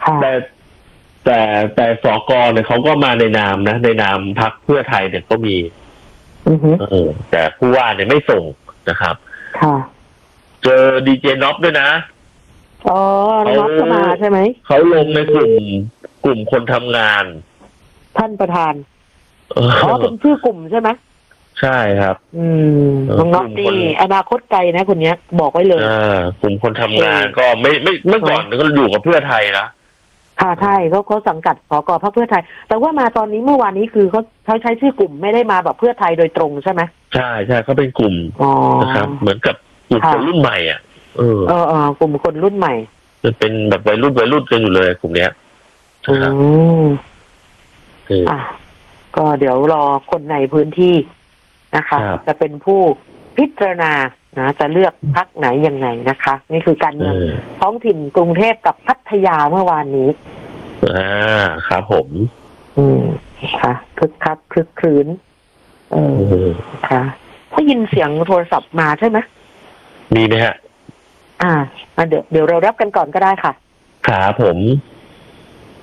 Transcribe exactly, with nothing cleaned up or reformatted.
แต่แต่แต่สกเนี่ยเขาก็มาในนามนะในนามพรรคเพื่อไทยเนี่ยก็มีเออแต่ผู้ว่าเนี่ยไม่ส่งนะครับค่ะเจอดีเจน็อปด้วยนะอ๋อน็อปก็มาใช่ไหมเขาลงในกลุ่มกลุ่มคนทำงานท่านประธานอ๋อเป็นชื่อกลุ่มใช่ไหมใช่ครับอืมน้องน็อปนี่อนาคตไกลนะคนนี้บอกไว้เลยอ่ากลุ่มคนทำงานก็ไม่ไม่เมื่อก่อนก็อยู่กับเพื่อไทยนะค่ะใช่เขาเขาสังกัดสกพรรคเพื่อไทยแต่ว่ามาตอนนี้เมื่อวานนี้คือเขาเขาใช้ชื่อกลุ่มไม่ได้มาแบบเพื่อไทยโดยตรงใช่ไหมใช่ใช่เขาเป็นกลุ่มนะครับเหมือนกับกลุ่มคนรุ่นใหม่อ่ะเออเออเออกลุ่มคนรุ่นใหม่จะเป็นแบบวัยรุ่นวัยรุ่นกันอยู่เลยกลุ่มเนี้ยอืมอ่ะก็เดี๋ยวรอคนในพื้นที่นะคะจะเป็นผู้พิจารณานะจะเลือกพรรคไหนยังไงนะคะนี่คือการเมืองท้องถิ่นกรุงเทพกับพัทยาเมื่อวานนี้อ่าครับผมอืมค่ะคึกคักคึกคืนเออค่ะได้ยินเสียงโทรศัพท์มาใช่ไหมมีไหมฮะอ่าเดี๋ยวเดี๋ยวเรารับกันก่อนก็ได้ค่ะครับผม